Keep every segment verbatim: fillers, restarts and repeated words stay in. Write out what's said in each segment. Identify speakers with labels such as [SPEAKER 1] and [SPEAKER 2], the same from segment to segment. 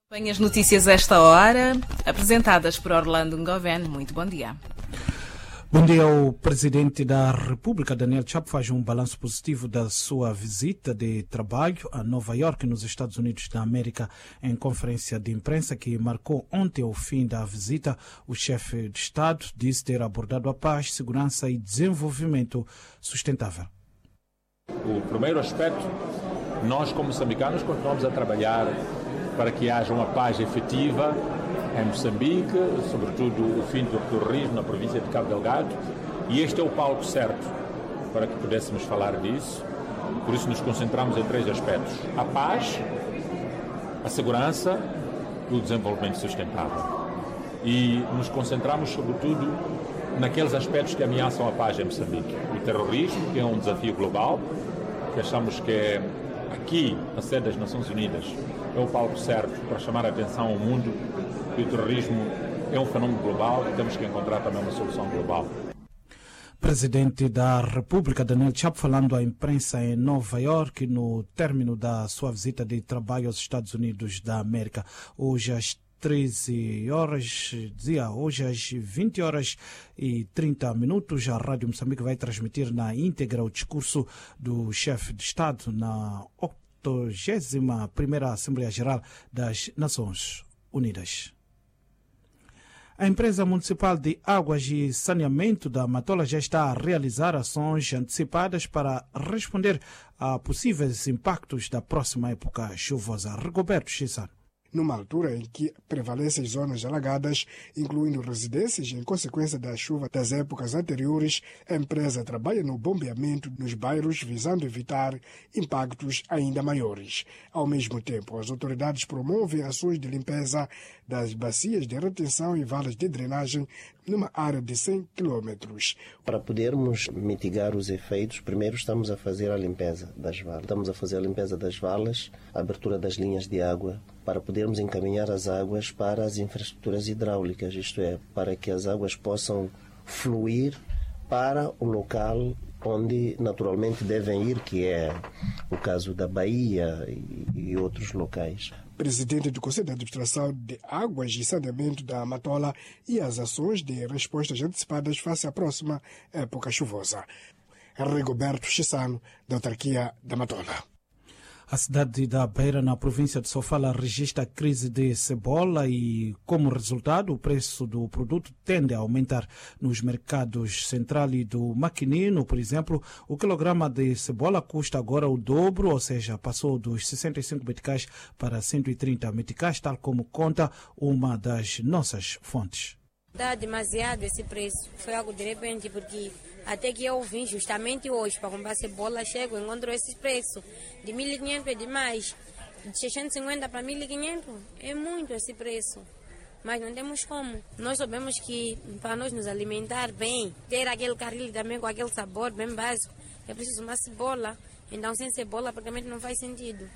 [SPEAKER 1] Bem, as notícias a esta hora, apresentadas por Orlando Ngoven. Muito bom dia.
[SPEAKER 2] Bom dia. O presidente da República, Daniel Chapo, faz um balanço positivo da sua visita de trabalho a Nova York, nos Estados Unidos da América. Em conferência de imprensa que marcou ontem o fim da visita, o chefe de Estado disse ter abordado a paz, segurança e desenvolvimento sustentável.
[SPEAKER 3] O primeiro aspecto, nós como moçambicanos continuamos a trabalhar para que haja uma paz efetiva em Moçambique, sobretudo o fim do terrorismo na província de Cabo Delgado, e este é o palco certo para que pudéssemos falar disso. Por isso nos concentramos em três aspectos: a paz, a segurança e o desenvolvimento sustentável. E nos concentramos sobretudo naqueles aspectos que ameaçam a paz em Moçambique. O terrorismo, que é um desafio global, que achamos que é aqui, na sede das Nações Unidas, é o palco certo para chamar a atenção ao mundo que o terrorismo é um fenômeno global e temos que encontrar também uma solução global.
[SPEAKER 2] Presidente da República, Daniel Chapo, falando à imprensa em Nova York no término da sua visita de trabalho aos Estados Unidos da América. Hoje às treze horas, dizia, hoje às vinte horas e trinta minutos, a Rádio Moçambique vai transmitir na íntegra o discurso do chefe de Estado na octogésima primeira Assembleia Geral das Nações Unidas. A empresa municipal de águas e saneamento da Matola já está a realizar ações antecipadas para responder a possíveis impactos da próxima época chuvosa. Rigoberto Chissano.
[SPEAKER 4] Numa altura em que prevalecem zonas alagadas, incluindo residências em consequência da chuva das épocas anteriores, a empresa trabalha no bombeamento nos bairros visando evitar impactos ainda maiores. Ao mesmo tempo, as autoridades promovem ações de limpeza das bacias de retenção e valas de drenagem numa área de cem quilômetros.
[SPEAKER 5] Para podermos mitigar os efeitos, primeiro estamos a fazer a limpeza das valas. Estamos a fazer a limpeza das valas, a abertura das linhas de água, para podermos encaminhar as águas para as infraestruturas hidráulicas, isto é, para que as águas possam fluir para o local onde naturalmente devem ir, que é o caso da Bahia e outros locais.
[SPEAKER 4] Presidente do Conselho de Administração de Águas e Saneamento da Matola, e as ações de respostas antecipadas face à próxima época chuvosa. Rigoberto Chissano, da autarquia da Matola.
[SPEAKER 2] A cidade da Beira, na província de Sofala, registra crise de cebola e, como resultado, o preço do produto tende a aumentar. Nos mercados central e do Maquinino, por exemplo, o quilograma de cebola custa agora o dobro, ou seja, passou dos sessenta e cinco meticais para cento e trinta meticais, tal como conta uma das nossas fontes.
[SPEAKER 6] Dá demasiado esse preço. Foi algo de repente, porque até que eu vim justamente hoje para comprar cebola, chego e encontro esse preço. De mil e quinhentos é demais. De seiscentos e cinquenta para mil e quinhentos é muito esse preço. Mas não temos como. Nós sabemos que para nós nos alimentar bem, ter aquele caril também com aquele sabor bem básico, é preciso uma cebola. Então sem cebola praticamente não faz sentido.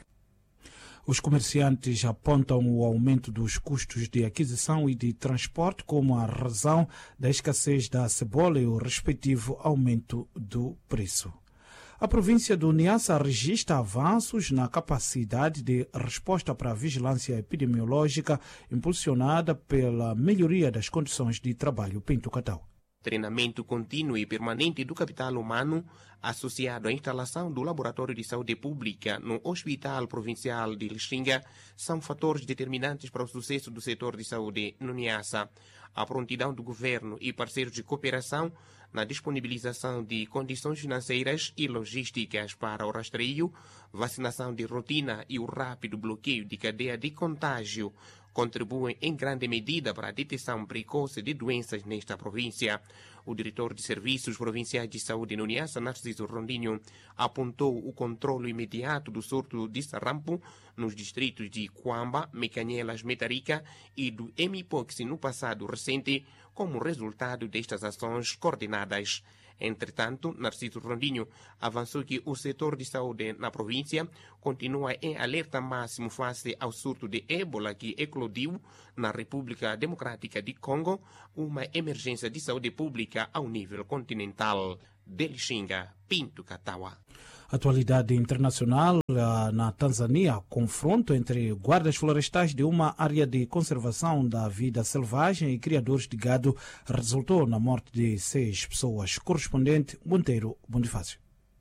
[SPEAKER 2] Os comerciantes apontam o aumento dos custos de aquisição e de transporte como a razão da escassez da cebola e o respectivo aumento do preço. A província do Niassa registra avanços na capacidade de resposta para a vigilância epidemiológica impulsionada pela melhoria das condições de trabalho. Pinto Catau.
[SPEAKER 7] Treinamento contínuo e permanente do capital humano associado à instalação do Laboratório de Saúde Pública no Hospital Provincial de Lixinga são fatores determinantes para o sucesso do setor de saúde no Niassa. A prontidão do governo e parceiros de cooperação na disponibilização de condições financeiras e logísticas para o rastreio, vacinação de rotina e o rápido bloqueio de cadeia de contágio contribuem em grande medida para a detecção precoce de doenças nesta província. O diretor de Serviços Provinciais de Saúde no Niassa, Narciso Rondinho, apontou o controle imediato do surto de sarampo nos distritos de Cuamba, Mecanielas, Metarica e do Emipox no passado recente, como resultado destas ações coordenadas. Entretanto, Narciso Rondinho avançou que o setor de saúde na província continua em alerta máximo face ao surto de ébola que eclodiu na República Democrática de Congo, uma emergência de saúde pública ao nível continental. de Lixinga, Pinto Katawa.
[SPEAKER 2] Atualidade internacional na Tanzânia, confronto entre guardas florestais de uma área de conservação da vida selvagem e criadores de gado resultou na morte de seis pessoas. Correspondente Monteiro Bonifácio.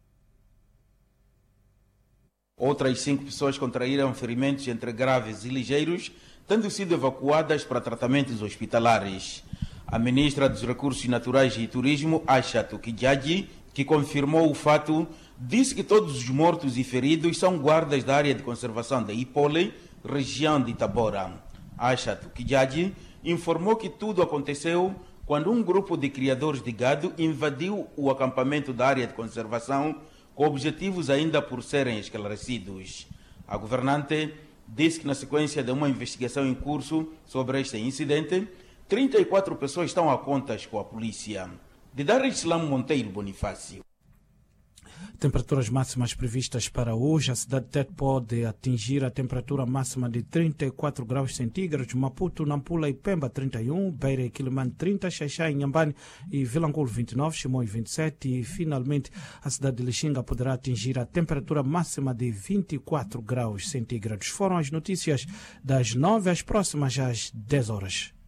[SPEAKER 8] Outras cinco pessoas contraíram ferimentos entre graves e ligeiros, tendo sido evacuadas para tratamentos hospitalares. A ministra dos Recursos Naturais e Turismo, Aisha Tukijaji, que confirmou o fato, disse que todos os mortos e feridos são guardas da área de conservação da Ipole, região de Tabora. Aisha Tukijaji informou que tudo aconteceu quando um grupo de criadores de gado invadiu o acampamento da área de conservação com objetivos ainda por serem esclarecidos. A governante disse que na sequência de uma investigação em curso sobre este incidente, trinta e quatro pessoas estão a contas com a polícia. De Dar es Salaam, Monteiro Bonifácio.
[SPEAKER 2] Temperaturas máximas previstas para hoje. A cidade de Tete pode atingir a temperatura máxima de trinta e quatro graus centígrados. Maputo, Nampula e Pemba trinta e um, Beira e Quilimane trinta, Xaixai, Inhambane e Vilanculo vinte e nove, Chimoio vinte e sete e finalmente a cidade de Lixinga poderá atingir a temperatura máxima de vinte e quatro graus centígrados. Foram as notícias das nove às próximas às dez horas.